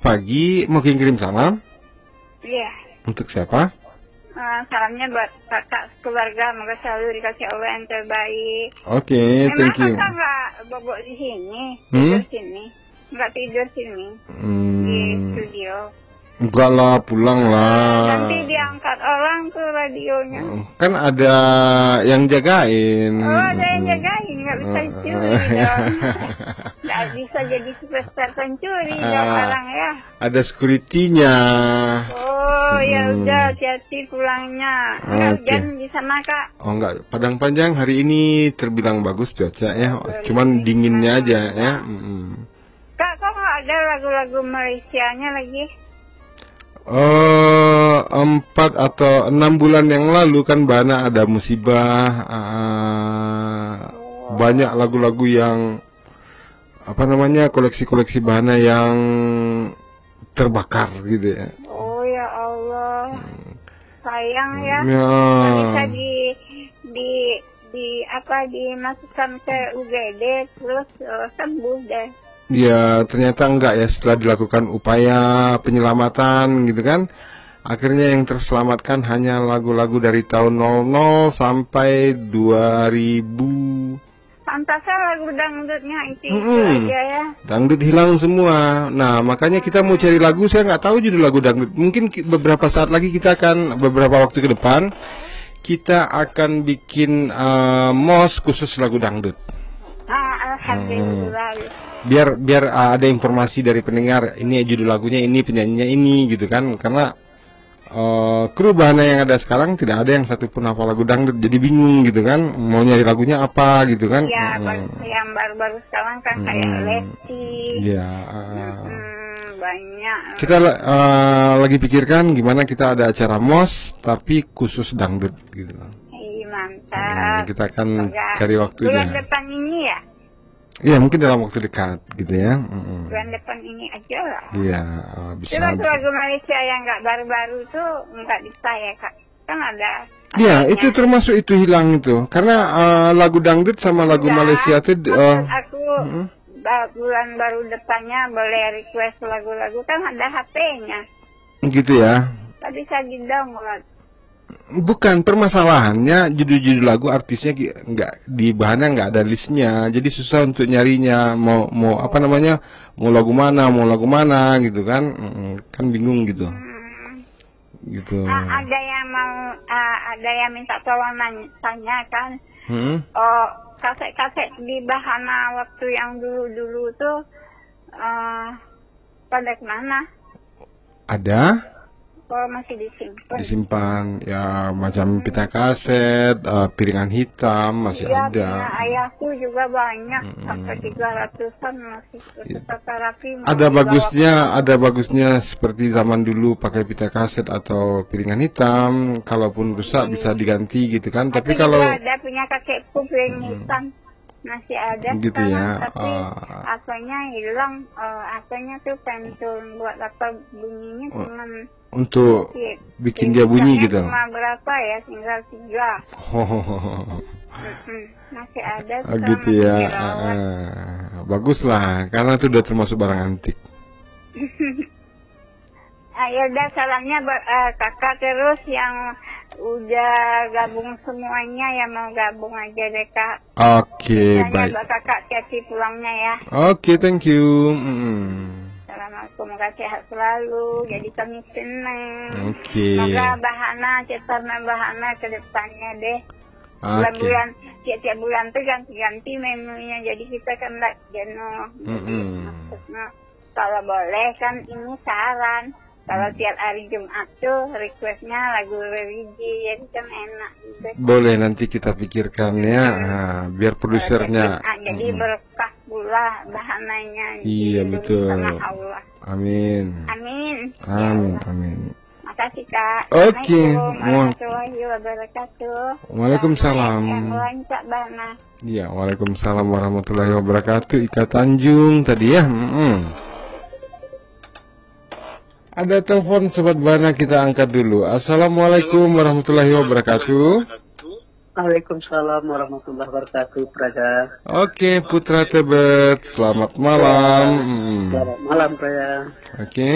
pagi. Mau kirim salam? Iya. Untuk siapa? Salamnya buat kakak keluarga, semoga selalu dikasih Allah yang terbaik. Oke, thank you. Memang kakak nggak bobok di sini, tidur sini, nggak tidur sini di studio. Enggak lah, pulang lah. Nanti diangkat orang ke radionya. Kan ada yang jagain. Oh, ada yang jagain, nggak bisa dicuri dong. Nggak bisa jadi superstar pencuri dong orang ya. Ada security-nya. Oh, ya udah, hati-hati pulangnya. Nggak hujan di sana, Kak? Oh enggak, Padang Panjang hari ini terbilang bagus cuaca ya. Cuman dinginnya aja ya. Kak, kok nggak ada lagu-lagu Malaysianya lagi? 4 atau 6 bulan yang lalu kan Bana ada musibah, banyak lagu-lagu yang koleksi-koleksi Bana yang terbakar gitu ya. Oh ya Allah, sayang ya. Nggak bisa dimasukkan ke UGD terus sembuh deh. Ya ternyata enggak ya, setelah dilakukan upaya penyelamatan gitu kan, akhirnya yang terselamatkan hanya lagu-lagu dari tahun 00 sampai 2000. Pantasnya lagu dangdutnya itu aja ya. Dangdut hilang semua. Nah makanya kita mau cari lagu, saya nggak tahu judul lagu dangdut. Mungkin beberapa saat lagi beberapa waktu ke depan kita akan bikin mos khusus lagu dangdut. Alhamdulillah. Biar ada informasi dari pendengar, ini judul lagunya ini, penyanyinya ini gitu kan, karena kru Bahana yang ada sekarang tidak ada yang satupun hafal lagu dangdut, jadi bingung gitu kan, mau nyari lagunya apa gitu kan. Ya, yang baru-baru sekarang kan kayak Lesti. Ya. Banyak. Kita lagi pikirkan gimana kita ada acara mos tapi khusus dangdut gitu. Mantap. Kita akan cari waktunya. Bulan depan ini ya? Iya, mungkin dalam waktu dekat gitu ya. Bulan depan ini aja lah. Iya, bisa. Terus lagu Malaysia yang nggak baru-baru tuh nggak bisa ya, Kak? Kan ada. Iya, itu termasuk itu hilang itu. Karena lagu dangdut sama lagu Malaysia itu aku bulan baru depannya boleh request lagu-lagu, kan ada HP-nya. Gitu ya. Tak bisa di-download. Bukan, permasalahannya judul-judul lagu artisnya nggak di Bahana, nggak ada listnya, jadi susah untuk nyarinya. Mau mau lagu mana gitu kan, kan bingung gitu. Gitu. Ada yang minta tolong tanya kan. Kaset-kaset di Bahana waktu yang dulu tuh pada kemana? Ada. Oh, masih disimpan. Disimpan ya, macam pita kaset, piringan hitam masih ada. Ayahku juga banyak, sampai 300-an masih rapi. Ada bagusnya seperti zaman dulu pakai pita kaset atau piringan hitam. Kalaupun rusak bisa diganti gitu kan. Tapi kalau ada punya kakekku piringan hitam masih ada gitu sekarang, ya. tapi apanya hilang. Apanya tuh pentul buat apa bunyinya cuman untuk bikin dia bunyi gitu. Cuma berapa ya, tinggal 3. Masih ada. Gitu ya. Bagus lah, karena itu udah termasuk barang antik. Ya udah, salamnya buat kakak terus yang udah gabung semuanya, yang mau gabung aja deh, Kak. Oke, baik. Buat kakak, hati pulangnya ya. Oke, thank you. Assalamualaikum, semoga sehat selalu, jadi kami senang. Oke. Semoga Bahana, Bahana ke depannya deh. Bulan-bulan, tiap bulan tuh ganti-ganti menunya, jadi kita kan nggak jenuh. Maksudnya, kalau boleh kan ini saran. Kalau tiap hari Jumat tuh requestnya lagu religi, jadi kan enak gitu. Boleh, nanti kita pikirkan ya, biar produsernya. Jadi berkah pula bahananya. Iya betul. Sama Allah. Amin. Amin. Amin. Makasih Kak. Oke. Assalamualaikum warahmatullahi wabarakatuh. Waalaikumsalam. Lancar Bana. Iya, waalaikumsalam warahmatullahi wabarakatuh. Ika Tanjung tadi ya. Ada telepon Sobat Bana, kita angkat dulu. Assalamualaikum warahmatullahi wabarakatuh. Waalaikumsalam warahmatullahi wabarakatuh, Praja. Oke, Putra Tebet, selamat malam. Selamat malam, Praja. Oke.